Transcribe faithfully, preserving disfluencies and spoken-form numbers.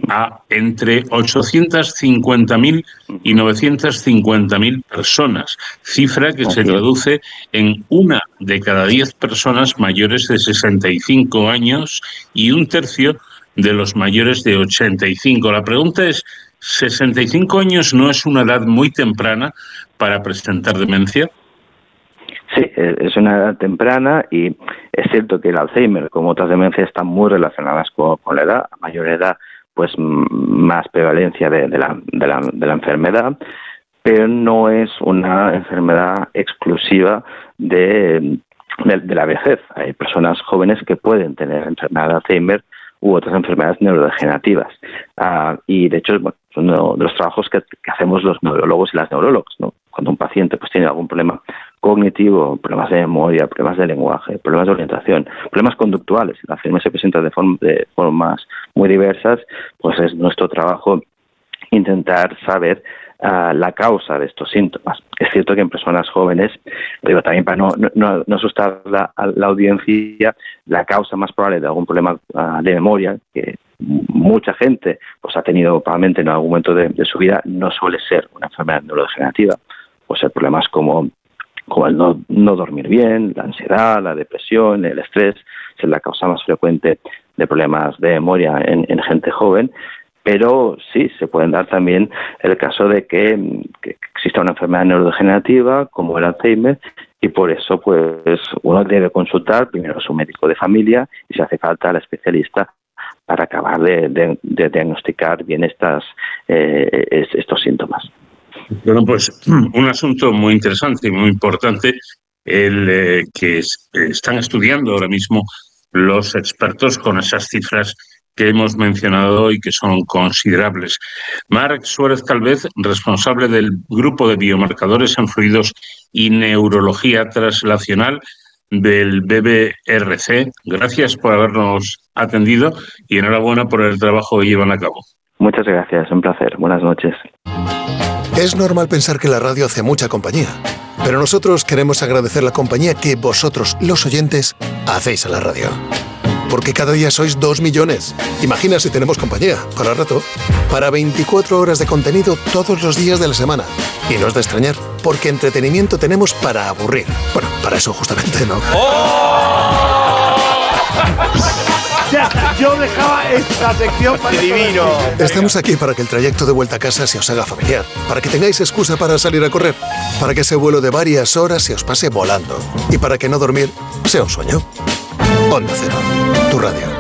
a entre ochocientas cincuenta mil y novecientas cincuenta mil personas, cifra que se traduce en una de cada diez personas mayores de sesenta y cinco años y un tercio de los mayores de ochenta y cinco. La pregunta es, ¿sesenta y cinco años no es una edad muy temprana para presentar demencia? Sí, es una edad temprana y es cierto que el Alzheimer, como otras demencias, están muy relacionadas con, con la edad. A mayor edad, pues más prevalencia de, de, la, de, la, de la enfermedad, pero no es una enfermedad exclusiva de, de, de la vejez. Hay personas jóvenes que pueden tener enfermedad de Alzheimer u otras enfermedades neurodegenerativas. Uh, y, de hecho, bueno, es uno de los trabajos que, que hacemos los neurólogos y las neurólogos, ¿no? Cuando un paciente pues tiene algún problema cognitivo, problemas de memoria, problemas de lenguaje, problemas de orientación, problemas conductuales, el Alzheimer se presenta de, form, de formas muy diversas, pues es nuestro trabajo intentar saber uh, la causa de estos síntomas. Es cierto que en personas jóvenes, pero también para no, no, no asustar la, a la audiencia, la causa más probable de algún problema uh, de memoria, que mucha gente pues ha tenido probablemente en algún momento de, de su vida, no suele ser una enfermedad neurodegenerativa, puede ser problemas como como el no, no dormir bien, la ansiedad, la depresión, el estrés, es la causa más frecuente de problemas de memoria en, en gente joven, pero sí, se pueden dar también el caso de que, que exista una enfermedad neurodegenerativa como el Alzheimer y por eso pues uno debe consultar primero a su médico de familia y si hace falta al especialista para acabar de, de, de diagnosticar bien estas, eh, estos síntomas. Bueno, pues un asunto muy interesante y muy importante, el eh, que es, están estudiando ahora mismo los expertos con esas cifras que hemos mencionado y que son considerables. Marc Suárez Calvez, responsable del Grupo de Biomarcadores en Fluidos y Neurología Translacional del B B R C, gracias por habernos atendido y enhorabuena por el trabajo que llevan a cabo. Muchas gracias, un placer. Buenas noches. Es normal pensar que la radio hace mucha compañía, pero nosotros queremos agradecer la compañía que vosotros, los oyentes, hacéis a la radio. Porque cada día sois dos millones. Imagina si tenemos compañía, para rato, para veinticuatro horas de contenido todos los días de la semana. Y no es de extrañar, porque entretenimiento tenemos para aburrir. Bueno, para eso justamente, ¿no? ¡Oh! Ya, yo dejaba esta sección para divino. Estamos aquí para que el trayecto de vuelta a casa se os haga familiar, para que tengáis excusa para salir a correr, para que ese vuelo de varias horas se os pase volando y para que no dormir sea un sueño. Onda Cero, tu radio.